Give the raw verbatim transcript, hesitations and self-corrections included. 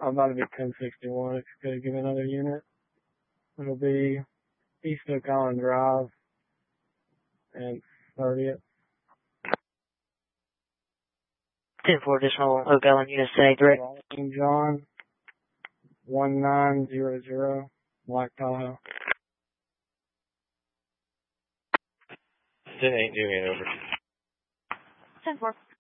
I'm about to be ten sixty-one. If you could give another unit, it'll be East Oak Island Drive and thirtieth. ten four additional Oak Island units today, direct. John, one nine zero zero, Black Tahoe. ten eight, doing it over. ten four.